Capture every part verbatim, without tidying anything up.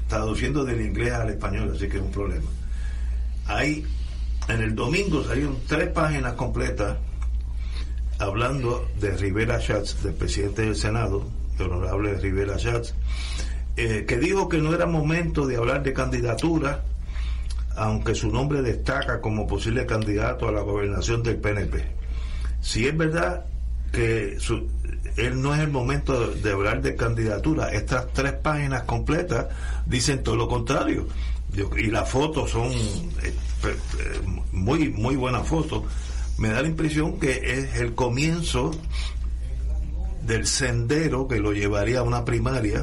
traduciendo del inglés al español, así que es un problema. Hay, en el domingo salieron tres páginas completas hablando de Rivera Schatz, del presidente del Senado, el honorable Rivera Schatz, eh, que dijo que no era momento de hablar de candidatura, aunque su nombre destaca como posible candidato a la gobernación del P N P. Si es verdad que su, él no es el momento de, de hablar de candidatura, estas tres páginas completas dicen todo lo contrario. Yo, y las fotos son eh, eh, muy, muy buenas fotos. Me da la impresión que es el comienzo del sendero que lo llevaría a una primaria,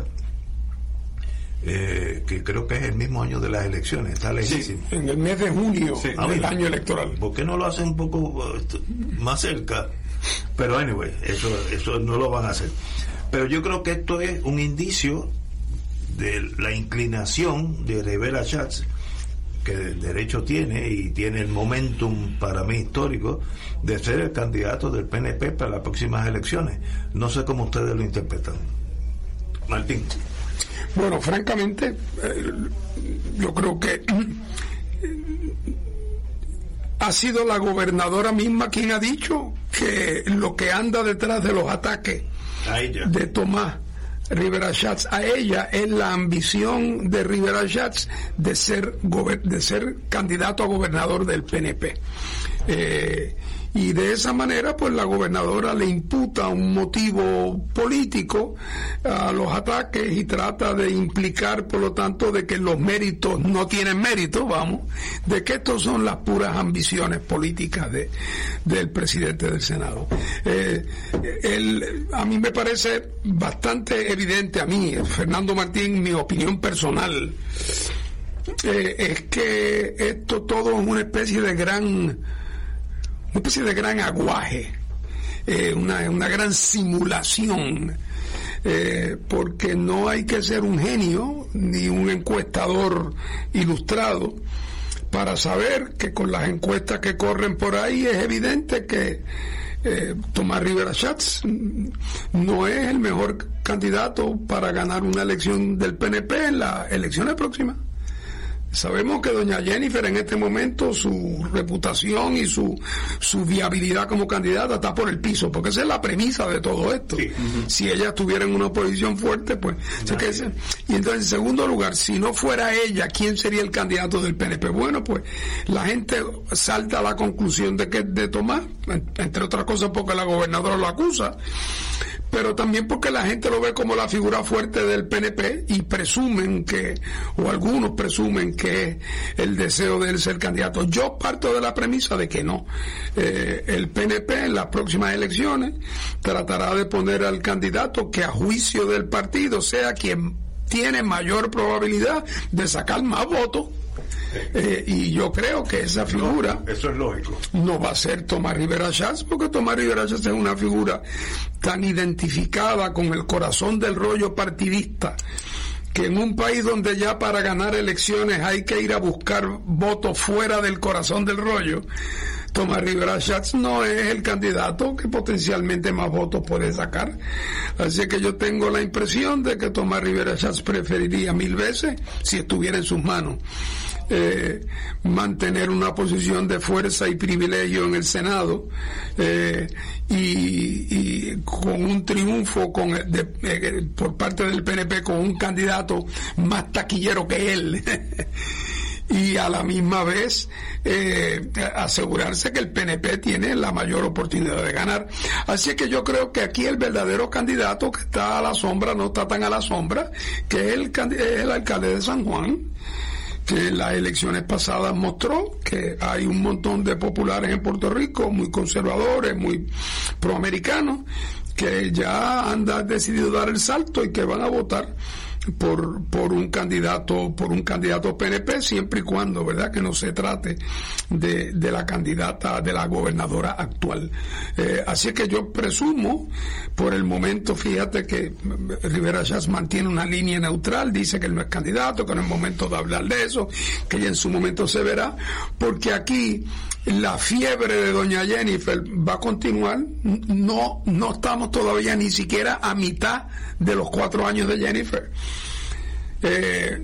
eh, que creo que es el mismo año de las elecciones, está lejísimo. Sí, en el mes de junio sí, del año electoral. ¿Por qué no lo hacen un poco uh, más cerca? Pero anyway, eso, eso no lo van a hacer. Pero yo creo que esto es un indicio de la inclinación de Rivera Schatz, que el derecho tiene y tiene el momentum para mí histórico de ser el candidato del P N P para las próximas elecciones. No sé cómo ustedes lo interpretan. Martín. Bueno, francamente, eh, yo creo que ha sido la gobernadora misma quien ha dicho que lo que anda detrás de los ataques de Tomás Rivera Schatz a ella es la ambición de Rivera Schatz de ser de ser candidato a gobernador del P N P. Eh, y de esa manera pues la gobernadora le imputa un motivo político a los ataques y trata de implicar por lo tanto de que los méritos no tienen mérito, vamos, de que estos son las puras ambiciones políticas de del presidente del Senado. Eh, el, a mí me parece bastante evidente, a mí, Fernando Martín, mi opinión personal, eh, es que esto todo es una especie de gran una especie de gran aguaje, eh, una, una gran simulación, eh, porque no hay que ser un genio ni un encuestador ilustrado para saber que con las encuestas que corren por ahí es evidente que eh, Tomás Rivera Schatz no es el mejor candidato para ganar una elección del P N P en las elecciones próximas. Sabemos que doña Jennifer en este momento su reputación y su su viabilidad como candidata está por el piso, porque esa es la premisa de todo esto. Sí. Uh-huh. Si ella estuviera en una oposición fuerte, pues... No, que ese, y entonces, en segundo lugar, si no fuera ella, ¿quién sería el candidato del P N P? Bueno, pues la gente salta a la conclusión de que de Tomás, entre otras cosas porque la gobernadora lo acusa, pero también porque la gente lo ve como la figura fuerte del P N P y presumen que, o algunos presumen que es el deseo de él ser candidato. Yo parto de la premisa de que no. Eh, el P N P en las próximas elecciones tratará de poner al candidato que a juicio del partido sea quien tiene mayor probabilidad de sacar más votos. Eh, y yo creo que esa figura no, eso es lógico, no va a ser Tomás Rivera Schatz, porque Tomás Rivera Schatz es una figura tan identificada con el corazón del rollo partidista, que en un país donde ya para ganar elecciones hay que ir a buscar votos fuera del corazón del rollo, Tomás Rivera Schatz no es el candidato que potencialmente más votos puede sacar. Así que yo tengo la impresión de que Tomás Rivera Schatz preferiría mil veces, si estuviera en sus manos, eh, mantener una posición de fuerza y privilegio en el Senado, eh, y, y con un triunfo con de, eh, por parte del P N P con un candidato más taquillero que él. Y a la misma vez eh, asegurarse que el P N P tiene la mayor oportunidad de ganar. Así que yo creo que aquí el verdadero candidato que está a la sombra no está tan a la sombra, que es el, es el alcalde de San Juan, que en las elecciones pasadas mostró que hay un montón de populares en Puerto Rico, muy conservadores, muy proamericanos, que ya han decidido dar el salto y que van a votar por por un candidato por un candidato P N P, siempre y cuando, verdad, que no se trate de, de la candidata de la gobernadora actual. Eh, así que yo presumo, por el momento, fíjate que Rivera Schatz mantiene una línea neutral, dice que él no es candidato, que no es momento de hablar de eso, que ya en su momento se verá, porque aquí la fiebre de doña Jennifer va a continuar. No, no estamos todavía ni siquiera a mitad de los cuatro años de Jennifer. Eh,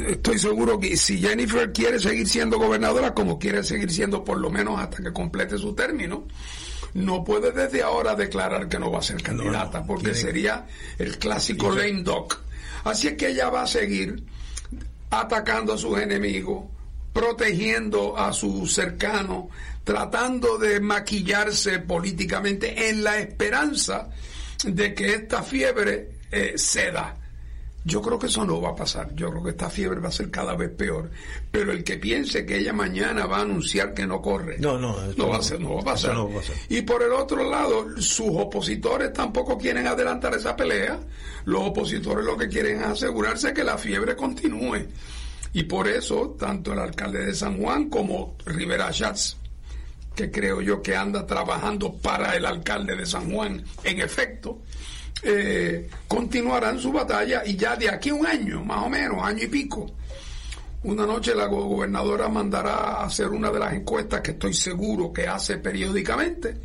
estoy seguro que si Jennifer quiere seguir siendo gobernadora, como quiere seguir siendo por lo menos hasta que complete su término, no puede desde ahora declarar que no va a ser candidata, no, porque tiene... sería el clásico lame duck. Así es que ella va a seguir atacando a sus enemigos, protegiendo a sus cercanos, tratando de maquillarse políticamente en la esperanza de que esta fiebre eh, ceda. Yo creo que eso no va a pasar. Yo creo que esta fiebre va a ser cada vez peor. Pero el que piense que ella mañana va a anunciar que no corre, no, no, no va a ser, no va a pasar. No va a pasar. Y por el otro lado, sus opositores tampoco quieren adelantar esa pelea. Los opositores lo que quieren es asegurarse que la fiebre continúe. Y por eso, tanto el alcalde de San Juan como Rivera Schatz, que creo yo que anda trabajando para el alcalde de San Juan, en efecto, eh, continuarán su batalla, y ya de aquí a un año, más o menos, año y pico, una noche la gobernadora mandará a hacer una de las encuestas que estoy seguro que hace periódicamente,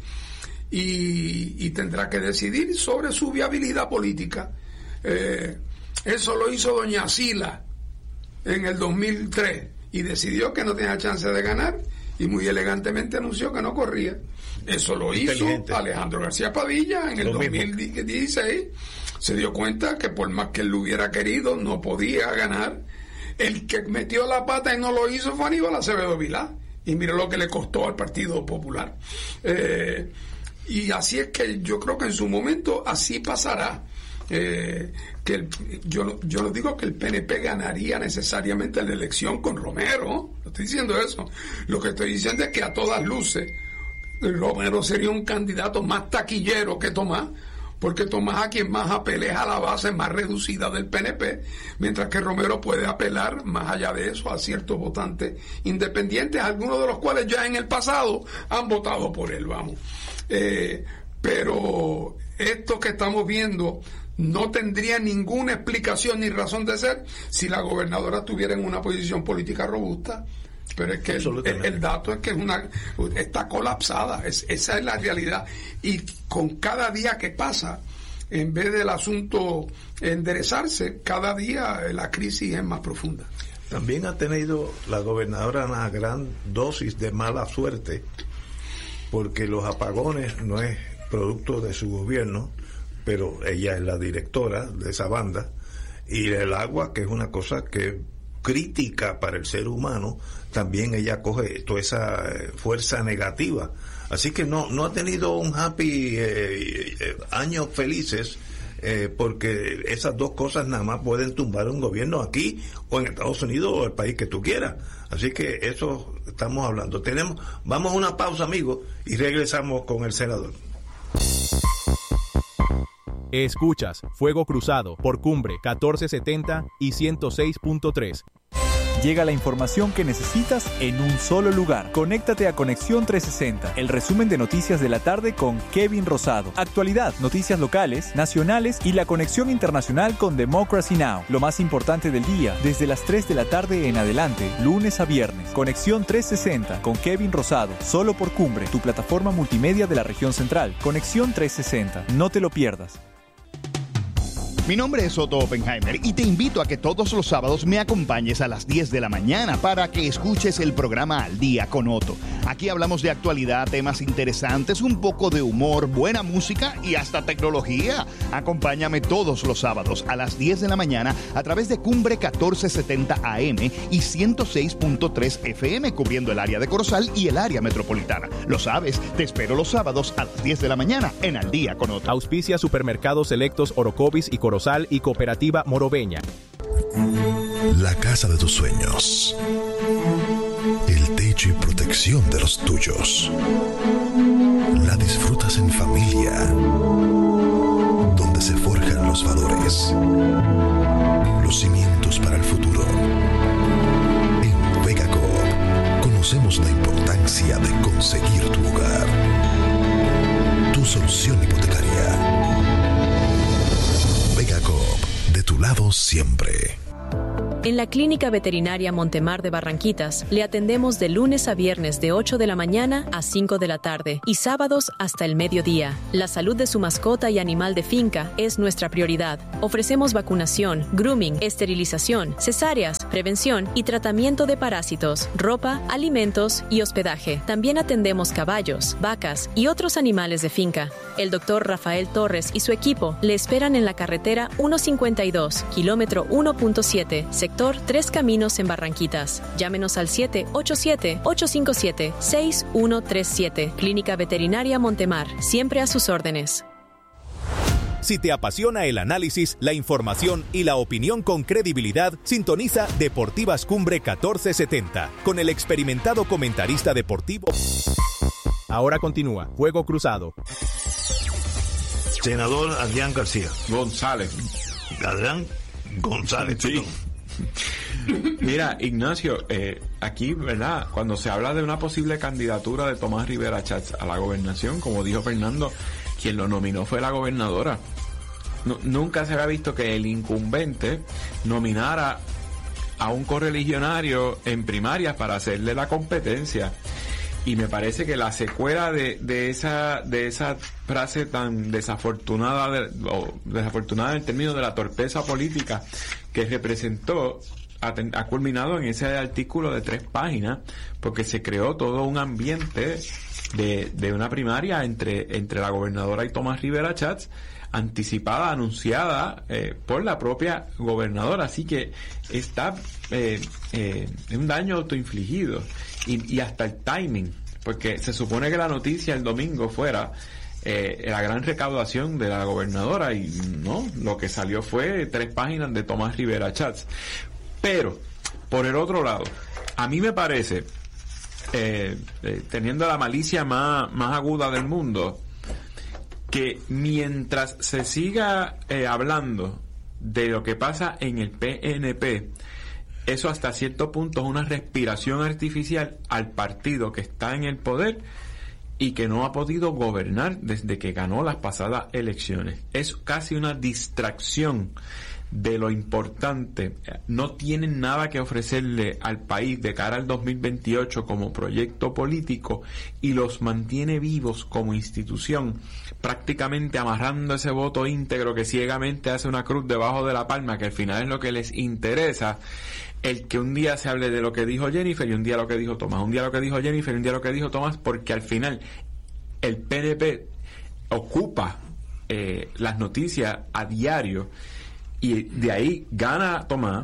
y, y tendrá que decidir sobre su viabilidad política. Eh, eso lo hizo doña Sila en el dos mil tres y decidió que no tenía chance de ganar y muy elegantemente anunció que no corría. Eso lo hizo Alejandro García Padilla en el dos mil dieciséis. Se dio cuenta que por más que él lo hubiera querido, no podía ganar. El que metió la pata y no lo hizo fue Aníbal Acevedo Vilá, y mire lo que le costó al Partido Popular. Eh, y así es que yo creo que en su momento así pasará. Eh, que el, yo, yo no digo que el P N P ganaría necesariamente la elección con Romero, no estoy diciendo eso. Lo que estoy diciendo es que a todas luces Romero sería un candidato más taquillero que Tomás, porque Tomás a quien más apela a la base más reducida del P N P, mientras que Romero puede apelar más allá de eso a ciertos votantes independientes, algunos de los cuales ya en el pasado han votado por él, vamos. Eh, pero esto que estamos viendo no tendría ninguna explicación ni razón de ser si la gobernadora estuviera en una posición política robusta. Pero es que el, el, el dato es que es una está colapsada, es, esa es la realidad. Y con cada día que pasa, en vez del asunto enderezarse, cada día la crisis es más profunda. También ha tenido la gobernadora una gran dosis de mala suerte, porque los apagones no es producto de su gobierno, pero ella es la directora de esa banda, y el agua, que es una cosa que crítica para el ser humano, también ella coge toda esa fuerza negativa. Así que no no ha tenido un happy eh, eh, años felices, eh, porque esas dos cosas nada más pueden tumbar un gobierno aquí o en Estados Unidos o el país que tú quieras. Así que eso estamos hablando. Tenemos, vamos a una pausa, amigos, y regresamos con el senador. Escuchas Fuego Cruzado por Cumbre catorce setenta y ciento seis punto tres. Llega la información que necesitas en un solo lugar. Conéctate a Conexión trescientos sesenta, el resumen de noticias de la tarde con Kevin Rosado. Actualidad, noticias locales, nacionales y la conexión internacional con Democracy Now! Lo más importante del día, desde las tres de la tarde en adelante, lunes a viernes. Conexión trescientos sesenta con Kevin Rosado, solo por Cumbre, tu plataforma multimedia de la región central. Conexión trescientos sesenta, no te lo pierdas. Mi nombre es Otto Oppenheimer y te invito a que todos los sábados me acompañes a las diez de la mañana para que escuches el programa Al Día con Otto. Aquí hablamos de actualidad, temas interesantes, un poco de humor, buena música y hasta tecnología. Acompáñame todos los sábados a las diez de la mañana a través de Cumbre catorce setenta A M y ciento seis punto tres F M, cubriendo el área de Corozal y el área metropolitana. Lo sabes, te espero los sábados a las diez de la mañana en Al Día con Otto. Auspicia Supermercados Selectos Orocovis y Corozal y Cooperativa Morobeña. La casa de tus sueños. El techo y protección de los tuyos. La disfrutas en familia, donde se forjan los valores, los cimientos para el futuro. En Vegacoop conocemos la importancia de conseguir tu hogar. Tu solución hipotecaria. Vegacoop, de tu lado siempre. En la Clínica Veterinaria Montemar de Barranquitas le atendemos de lunes a viernes de ocho de la mañana a cinco de la tarde y sábados hasta el mediodía. La salud de su mascota y animal de finca es nuestra prioridad. Ofrecemos vacunación, grooming, esterilización, cesáreas, prevención y tratamiento de parásitos, ropa, alimentos y hospedaje. También atendemos caballos, vacas y otros animales de finca. El doctor Rafael Torres y su equipo le esperan en la carretera ciento cincuenta y dos, kilómetro uno punto siete, sector Tres Caminos en Barranquitas. Llámenos al siete ocho siete, ocho cinco siete, seis uno tres siete. Clínica Veterinaria Montemar, siempre a sus órdenes. Si te apasiona el análisis, la información y la opinión con credibilidad, sintoniza Deportivas Cumbre catorce setenta con el experimentado comentarista deportivo. Ahora continúa Fuego Cruzado. Senador Adrián García González. Adrián González. Sí. Mira, Ignacio, eh, aquí, ¿verdad? Cuando se habla de una posible candidatura de Tomás Rivera Schatz a la gobernación, como dijo Fernando, quien lo nominó fue la gobernadora. No, nunca se había visto que el incumbente nominara a un correligionario en primarias para hacerle la competencia. Y me parece que la secuela de, de esa de esa frase tan desafortunada de, o desafortunada en términos de la torpeza política que representó ha, ha culminado en ese artículo de tres páginas, porque se creó todo un ambiente de, de una primaria entre entre la gobernadora y Tomás Rivera Schatz, anticipada, anunciada eh, por la propia gobernadora. Así que está eh, eh, un daño autoinfligido. Y, y hasta el timing, porque se supone que la noticia el domingo fuera eh, la gran recaudación de la gobernadora, y no, lo que salió fue tres páginas de Tomás Rivera Schatz. Pero, por el otro lado, a mí me parece, eh, eh, teniendo la malicia más, más aguda del mundo, que mientras se siga eh, hablando de lo que pasa en el P N P, eso hasta cierto punto es una respiración artificial al partido que está en el poder y que no ha podido gobernar desde que ganó las pasadas elecciones. Es casi una distracción de lo importante. No tienen nada que ofrecerle al país de cara al dos mil veintiocho como proyecto político, y los mantiene vivos como institución, prácticamente amarrando ese voto íntegro que ciegamente hace una cruz debajo de la palma, que al final es lo que les interesa. El que un día se hable de lo que dijo Jennifer y un día lo que dijo Tomás, un día lo que dijo Jennifer y un día lo que dijo Tomás, porque al final el P N P ocupa eh, las noticias a diario, y de ahí gana Tomás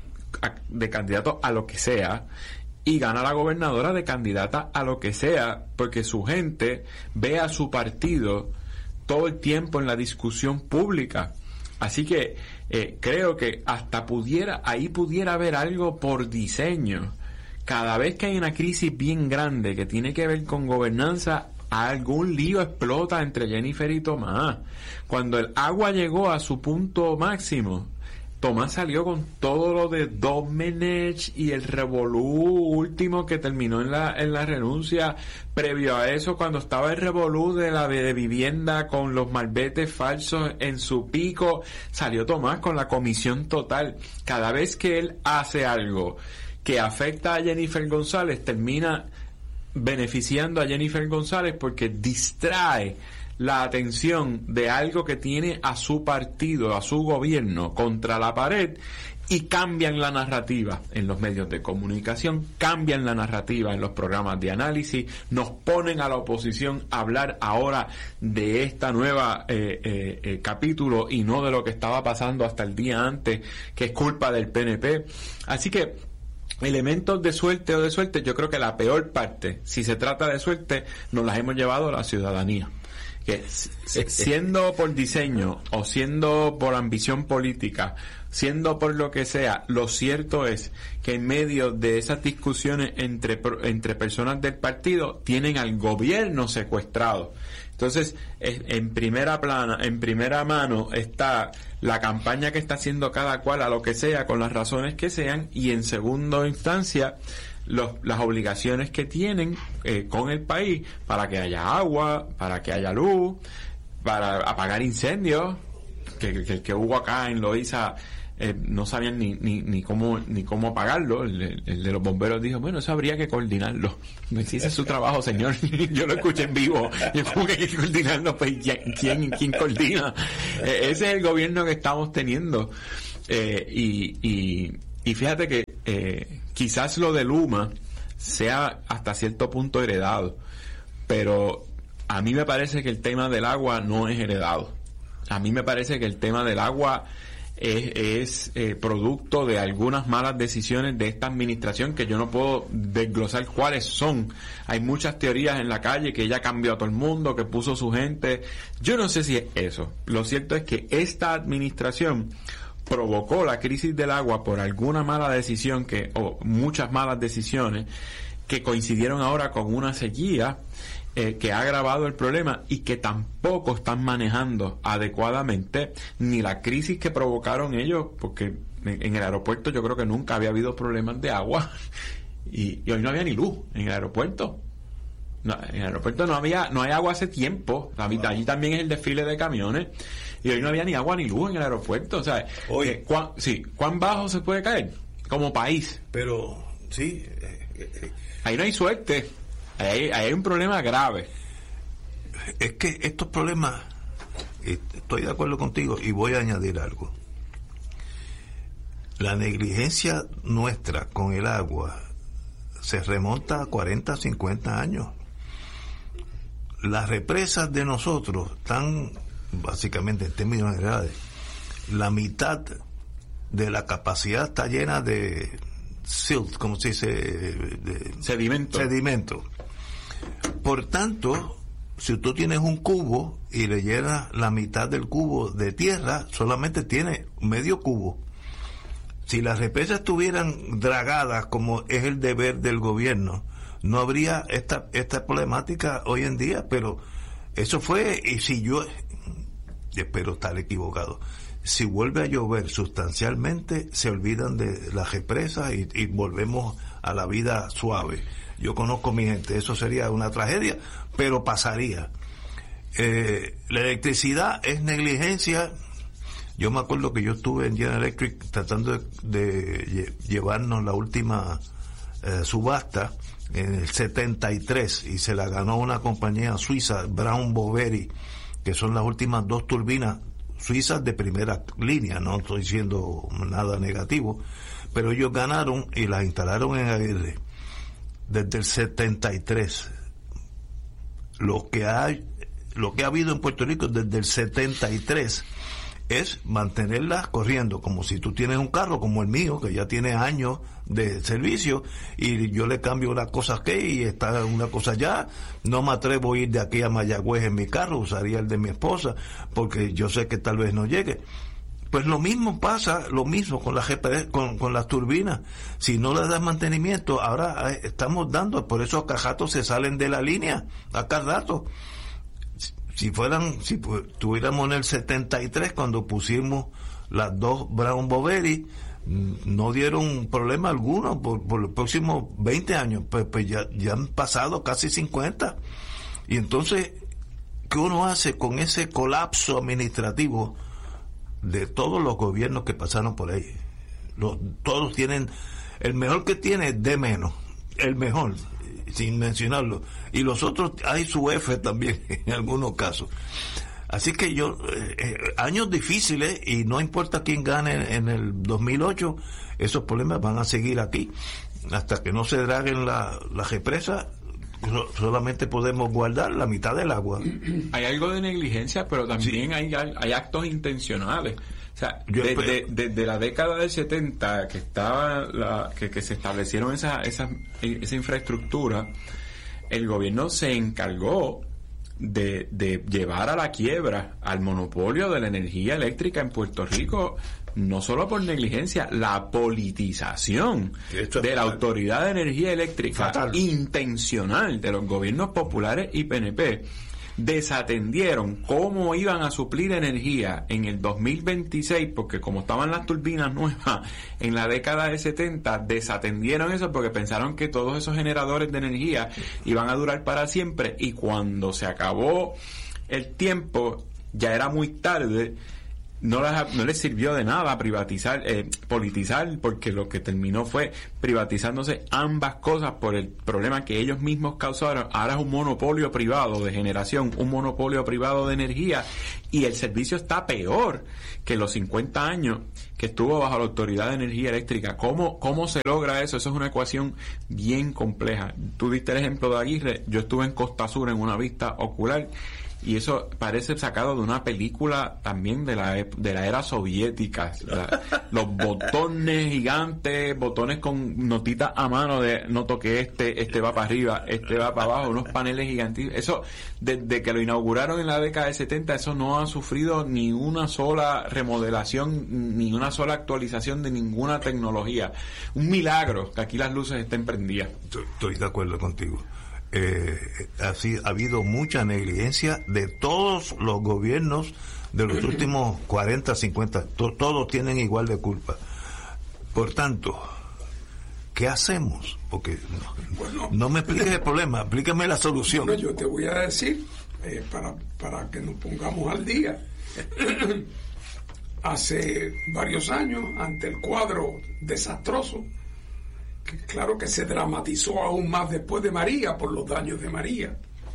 a, de candidato a lo que sea, y gana la gobernadora de candidata a lo que sea, porque su gente ve a su partido todo el tiempo en la discusión pública. Así que eh, creo que hasta pudiera, ahí pudiera haber algo por diseño. Cada vez que hay una crisis bien grande que tiene que ver con gobernanza, algún lío explota entre Jennifer y Tomás. Cuando el agua llegó a su punto máximo, Tomás salió con todo lo de Domenech y el revolú último que terminó en la en la renuncia. Previo a eso, cuando estaba el revolú de la de vivienda con los malbetes falsos en su pico, salió Tomás con la comisión total. Cada vez que él hace algo que afecta a Jennifer González, termina beneficiando a Jennifer González porque distrae la atención de algo que tiene a su partido, a su gobierno contra la pared, y cambian la narrativa en los medios de comunicación, cambian la narrativa en los programas de análisis, nos ponen a la oposición a hablar ahora de esta nueva eh, eh, eh, capítulo y no de lo que estaba pasando hasta el día antes, que es culpa del P N P. Así que elementos de suerte o de suerte, yo creo que la peor parte, si se trata de suerte, nos las hemos llevado a la ciudadanía. Que siendo por diseño o siendo por ambición política, siendo por lo que sea, lo cierto es que en medio de esas discusiones entre entre personas del partido tienen al gobierno secuestrado. Entonces, en primera plana, en primera mano está la campaña que está haciendo cada cual a lo que sea, con las razones que sean, y en segunda instancia Los, las obligaciones que tienen eh, con el país para que haya agua, para que haya luz, para apagar incendios, que, que, que hubo acá en Loíza, eh, no sabían ni, ni, ni cómo ni cómo apagarlo. El, el de los bomberos dijo, bueno, eso habría que coordinarlo. Si ese es su trabajo, señor. Yo lo escuché en vivo. Yo como que hay que coordinarlo, pues ¿quién, quién coordina? Eh, ese es el gobierno que estamos teniendo. Eh, y, y Y y fíjate que eh, quizás lo de Luma sea hasta cierto punto heredado, pero a mí me parece que el tema del agua no es heredado. A mí me parece que el tema del agua es, es eh, producto de algunas malas decisiones de esta administración que yo no puedo desglosar cuáles son. Hay muchas teorías en la calle que ella cambió a todo el mundo, que puso su gente. Yo no sé si es eso. Lo cierto es que esta administración provocó la crisis del agua por alguna mala decisión que o muchas malas decisiones que coincidieron ahora con una sequía eh, que ha agravado el problema y que tampoco están manejando adecuadamente ni la crisis que provocaron ellos, porque en, en el aeropuerto yo creo que nunca había habido problemas de agua y, y hoy no había ni luz en el aeropuerto. No, en el aeropuerto no había no hay agua hace tiempo. Allí también es el desfile de camiones y hoy no había ni agua ni luz en el aeropuerto. O sea, eh, ¿cuán, sí, ¿cuán bajo se puede caer como país? Pero sí, eh, eh, ahí no hay suerte. Ahí, ahí hay un problema grave. Es que estos problemas, estoy de acuerdo contigo y voy a añadir algo. La negligencia nuestra con el agua se remonta a cuarenta, cincuenta años. Las represas de nosotros están, básicamente en términos generales, la mitad de la capacidad está llena de silt, como se dice, de sedimento. sedimento. Por tanto, si tú tienes un cubo y le llenas la mitad del cubo de tierra, solamente tiene medio cubo. Si las represas estuvieran dragadas, como es el deber del gobierno, no habría esta esta problemática hoy en día, pero eso fue, y si yo, espero estar equivocado, si vuelve a llover sustancialmente, se olvidan de las represas y, y volvemos a la vida suave. Yo conozco a mi gente, eso sería una tragedia, pero pasaría. Eh, la electricidad es negligencia. Yo me acuerdo que yo estuve en General Electric tratando de, de llevarnos la última eh, subasta en el setenta y tres y se la ganó una compañía suiza, Brown Boveri, que son las últimas dos turbinas suizas de primera línea. No estoy diciendo nada negativo, pero ellos ganaron y las instalaron en Aguirre desde el setenta y tres. Lo que hay, lo que ha habido en Puerto Rico desde el setenta y tres es mantenerlas corriendo, como si tú tienes un carro como el mío, que ya tiene años de servicio, y yo le cambio una cosa aquí y está una cosa allá. No me atrevo a ir de aquí a Mayagüez en mi carro, usaría el de mi esposa, porque yo sé que tal vez no llegue. Pues lo mismo pasa, lo mismo con la G P S, con, con las turbinas. Si no le das mantenimiento, ahora estamos dando, por eso a cada rato se salen de la línea, a cada rato. Si fueran, si tuviéramos en el setenta y tres, cuando pusimos las dos Brown Boveri, no dieron problema alguno por, por los próximos veinte años, pues, pues ya, ya han pasado casi cincuenta. Y entonces, ¿qué uno hace con ese colapso administrativo de todos los gobiernos que pasaron por ahí? Los, todos tienen, el mejor que tiene de menos, el mejor, sin mencionarlo, y los otros hay su F también en algunos casos. Así que yo, eh, años difíciles, y no importa quién gane en, en el dos mil ocho, esos problemas van a seguir aquí hasta que no se draguen la, las represas. Solamente podemos guardar la mitad del agua. Hay algo de negligencia, pero también sí. hay, hay actos intencionales. O sea, desde de, de, de la década del setenta que estaba la, que, que se establecieron esa, esa, esa infraestructura, el gobierno se encargó de, de llevar a la quiebra al monopolio de la energía eléctrica en Puerto Rico, no solo por negligencia, la politización de la Autoridad de Energía Eléctrica fatal, intencional de los gobiernos populares y P N P, desatendieron cómo iban a suplir energía en el dos mil veintiséis, porque como estaban las turbinas nuevas en la década de setenta, desatendieron eso porque pensaron que todos esos generadores de energía iban a durar para siempre, y cuando se acabó el tiempo ya era muy tarde. no les, no les sirvió de nada privatizar, eh, politizar, porque lo que terminó fue privatizándose ambas cosas por el problema que ellos mismos causaron. Ahora es un monopolio privado de generación, un monopolio privado de energía, y el servicio está peor que los cincuenta años que estuvo bajo la Autoridad de Energía Eléctrica. ¿Cómo, cómo se logra eso? Eso es una ecuación bien compleja. Tú diste el ejemplo de Aguirre, yo estuve en Costa Sur en una vista ocular, y eso parece sacado de una película también de la de la era soviética. La, los botones gigantes, botones con notitas a mano de no toque este, este va para arriba, este va para abajo, unos paneles gigantes. Eso, desde que lo inauguraron en la década del setenta, eso no ha sufrido ni una sola remodelación, ni una sola actualización de ninguna tecnología. Un milagro que aquí las luces estén prendidas. Estoy de acuerdo contigo. Eh, así, ha habido mucha negligencia de todos los gobiernos de los últimos cuarenta, cincuenta, to, todos tienen igual de culpa. Por tanto, ¿qué hacemos? Porque no, bueno, no me expliques el problema, explícame la solución. Bueno, yo te voy a decir, eh, para, para que nos pongamos al día. Hace varios años, ante el cuadro desastroso, claro que se dramatizó aún más después de María por los daños de María,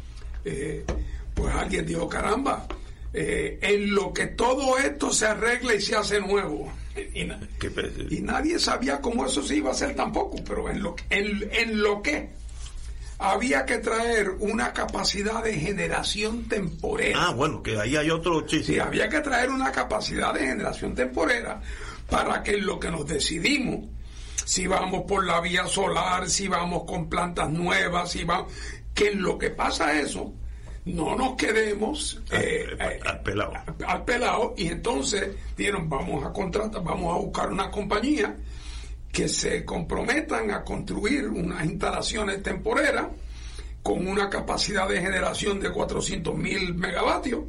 eh, pues alguien dijo, caramba, eh, en lo que todo esto se arregla y se hace nuevo, y, na- y nadie sabía cómo eso se iba a hacer tampoco, pero en lo, en, en lo que había que traer una capacidad de generación temporera. Ah, bueno, que ahí hay otro chiste. Sí, había que traer una capacidad de generación temporera para que en lo que nos decidimos, si vamos por la vía solar, si vamos con plantas nuevas, si vamos, que en lo que pasa eso, no nos quedemos eh, al, eh, al pelado. Al pelado, y entonces dijeron, vamos a contratar, vamos a buscar una compañía que se comprometan a construir unas instalaciones temporeras con una capacidad de generación de cuatrocientos mil megavatios,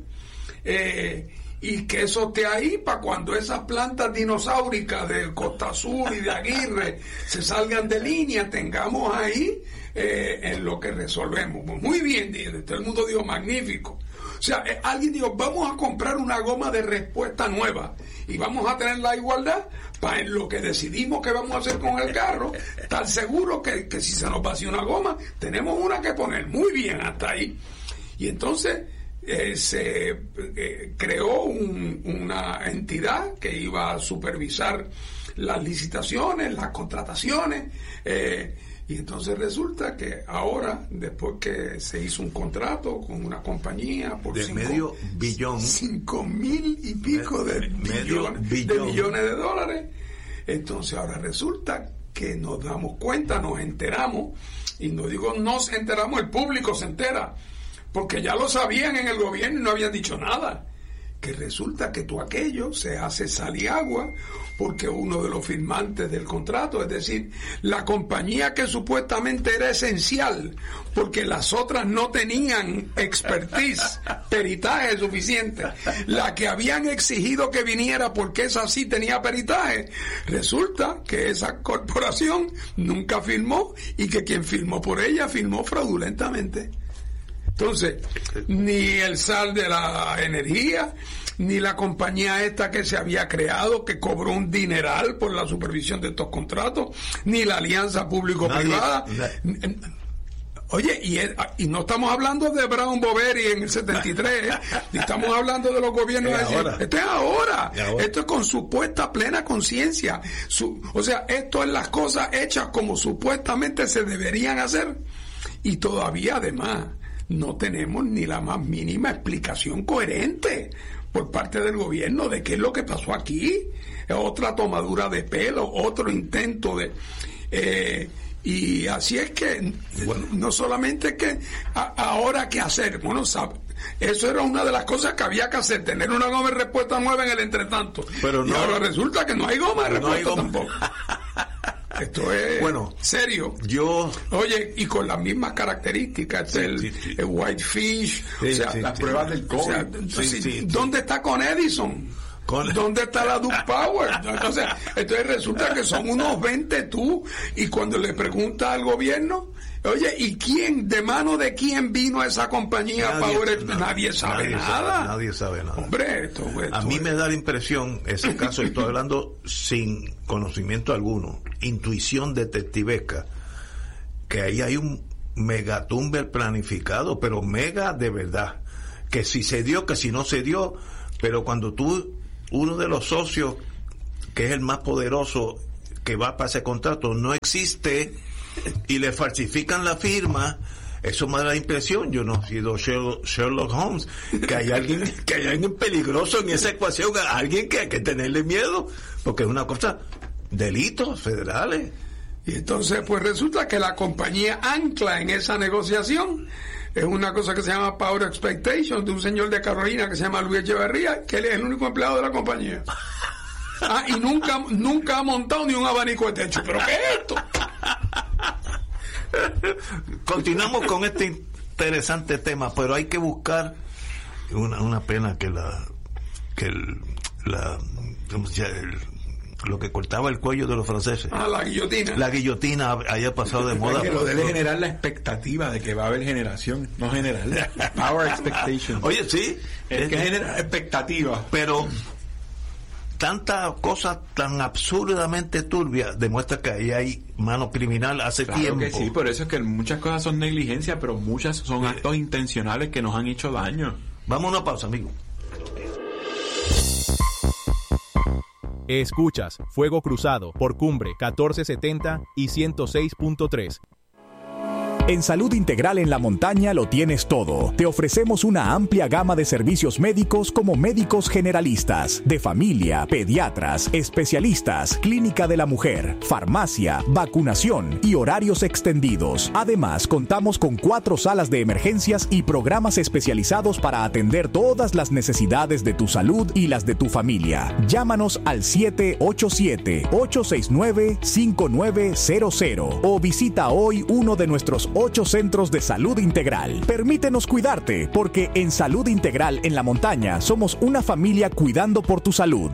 eh, y que eso esté ahí para cuando esas plantas dinosauricas de Costa Sur y de Aguirre se salgan de línea, tengamos ahí eh, en lo que resolvemos. Muy bien, todo el mundo dijo magnífico. O sea, eh, alguien dijo, vamos a comprar una goma de respuesta nueva y vamos a tener la igualdad para en lo que decidimos que vamos a hacer con el carro, estar seguro que, que si se nos vacía una goma, tenemos una que poner. Muy bien, hasta ahí. Y entonces Eh, se eh, creó un, una entidad que iba a supervisar las licitaciones, las contrataciones, eh, y entonces resulta que ahora, después que se hizo un contrato con una compañía por de cinco, medio billón, cinco mil y pico de, medio billones, billón. de millones de dólares, entonces ahora resulta que nos damos cuenta, nos enteramos, y no digo nos enteramos, el público se entera, porque ya lo sabían en el gobierno y no habían dicho nada, que resulta que todo aquello se hace sal y agua, porque uno de los firmantes del contrato, es decir, la compañía que supuestamente era esencial, porque las otras no tenían expertise, peritaje suficiente, la que habían exigido que viniera porque esa sí tenía peritaje, resulta que esa corporación nunca firmó, y que quien firmó por ella firmó fraudulentamente. Entonces, ni el sal de la energía, ni la compañía esta que se había creado, que cobró un dineral por la supervisión de estos contratos, ni la alianza público-privada. Nadie. Oye, y, es, y no estamos hablando de Brown Boveri en el setenta y tres, ni estamos hablando de los gobiernos de decir, esto es ahora, ahora, esto es con supuesta plena conciencia, su, o sea, esto es las cosas hechas como supuestamente se deberían hacer, y todavía además no tenemos ni la más mínima explicación coherente por parte del gobierno de qué es lo que pasó aquí. Otra tomadura de pelo, otro intento de... Eh, y así es que, bueno, no solamente que a, ahora qué hacer, bueno, sabe, eso era una de las cosas que había que hacer, tener una goma de respuesta nueva en el entretanto. Pero no, y ahora resulta que no hay goma de respuesta no tampoco. Esto es bueno, serio. Yo, oye, y con las mismas características, sí, el, sí, sí. el Whitefish, sí, o sea, sí, las sí, pruebas del COVID. O sea, sí, sí, ¿dónde sí. está con Edison? Con... ¿Dónde está la Duke Power? Entonces, entonces resulta que son unos veinte tú, y cuando le preguntas al gobierno, oye, ¿y quién, de mano de quién vino a esa compañía nadie, Power? No, nadie sabe nadie nada. Sabe, nadie sabe nada. Hombre, esto, esto, a mí me da la impresión, ese caso, estoy hablando sin conocimiento alguno, intuición detectivesca, que ahí hay un megatumber planificado, pero mega de verdad, que si se dio, que si no se dio, pero cuando tú, uno de los socios, que es el más poderoso, que va para ese contrato, no existe, y le falsifican la firma, eso me da la impresión, yo no he sido Sherlock Holmes, que hay alguien, que hay alguien peligroso en esa ecuación, alguien que hay que tenerle miedo, porque es una cosa, delitos federales. Y entonces, pues resulta que la compañía ancla en esa negociación es una cosa que se llama Power Expectation, de un señor de Carolina que se llama Luis Echeverría, que él es el único empleado de la compañía. Ah, y nunca, nunca ha montado ni un abanico de techo. ¿Pero qué es esto? Continuamos con este interesante tema, pero hay que buscar, una, una pena que la, que el, la, ¿cómo se llama? El, lo que cortaba el cuello de los franceses. Ah, la guillotina. La guillotina haya pasado de moda. Que lo debe generar la expectativa de que va a haber generación, no generar power expectation. Oye, sí. Es, es que genera expectativa. Pero tanta cosa tan absurdamente turbia demuestra que ahí hay mano criminal hace claro tiempo. Que sí, por eso es que muchas cosas son negligencia, pero muchas son actos intencionales que nos han hecho daño. Vamos a una pausa, amigo. Escuchas Fuego Cruzado por Cumbre catorce setenta y ciento seis punto tres. En Salud Integral en la Montaña lo tienes todo. Te ofrecemos una amplia gama de servicios médicos como médicos generalistas, de familia, pediatras, especialistas, clínica de la mujer, farmacia, vacunación y horarios extendidos. Además, contamos con cuatro salas de emergencias y programas especializados para atender todas las necesidades de tu salud y las de tu familia. Llámanos al siete ocho siete, ocho seis nueve, cinco nueve cero cero o visita hoy uno de nuestros ocho centros de salud integral. Permítenos cuidarte, porque en Salud Integral en la Montaña somos una familia cuidando por tu salud.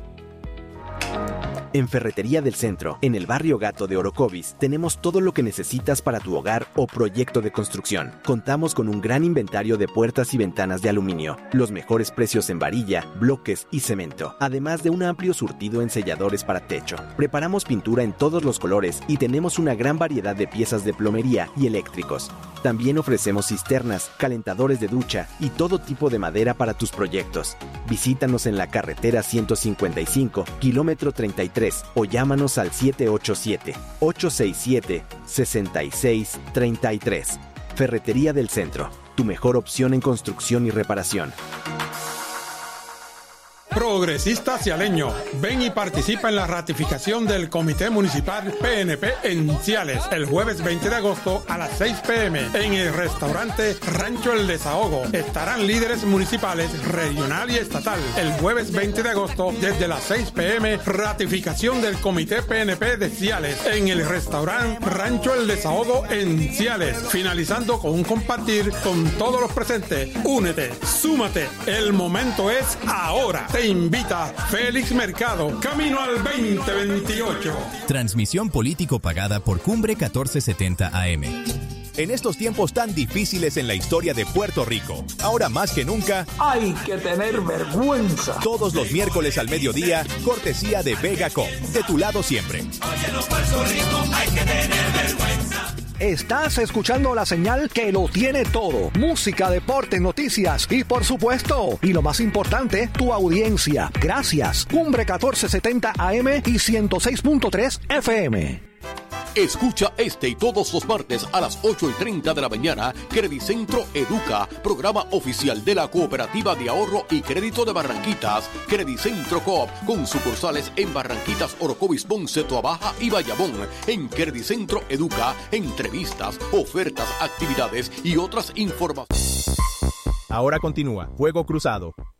En Ferretería del Centro, en el barrio Gato de Orocovis, tenemos todo lo que necesitas para tu hogar o proyecto de construcción. Contamos con un gran inventario de puertas y ventanas de aluminio, los mejores precios en varilla, bloques y cemento, además de un amplio surtido en selladores para techo. Preparamos pintura en todos los colores y tenemos una gran variedad de piezas de plomería y eléctricos. También ofrecemos cisternas, calentadores de ducha y todo tipo de madera para tus proyectos. Visítanos en la carretera ciento cincuenta y cinco, kilómetro treinta y tres, o llámanos al siete ocho siete, ocho seis siete, seis seis tres tres. Ferretería del Centro, tu mejor opción en construcción y reparación. Progresista Cialeño, ven y participa en la ratificación del Comité Municipal P N P en Ciales el jueves veinte de agosto a las seis pe eme en el restaurante Rancho El Desahogo. Estarán líderes municipales, regional y estatal. El jueves veinte de agosto desde las seis pe eme, ratificación del Comité P N P de Ciales en el restaurante Rancho El Desahogo en Ciales, finalizando con un compartir con todos los presentes. Únete, súmate, el momento es ahora. Te invita Félix Mercado, camino al veinte veintiocho. Transmisión político pagada por Cumbre catorce setenta A M. En estos tiempos tan difíciles en la historia de Puerto Rico, ahora más que nunca, hay que tener vergüenza. Todos los miércoles al mediodía, cortesía de Vega Cop, de tu lado siempre. Oye, los Puerto Rico, hay que tener vergüenza. Estás escuchando la señal que lo tiene todo. Música, deporte, noticias y por supuesto, y lo más importante, tu audiencia. Gracias. Cumbre catorce setenta A M y ciento seis punto tres F M. Escucha este y todos los martes a las ocho y treinta de la mañana, Credicentro Educa, programa oficial de la Cooperativa de Ahorro y Crédito de Barranquitas, Credicentro Coop, con sucursales en Barranquitas, Orocovis, Ponce, Toabaja y Bayamón. En Credicentro Educa, entrevistas, ofertas, actividades y otras informaciones. Ahora continúa Fuego Cruzado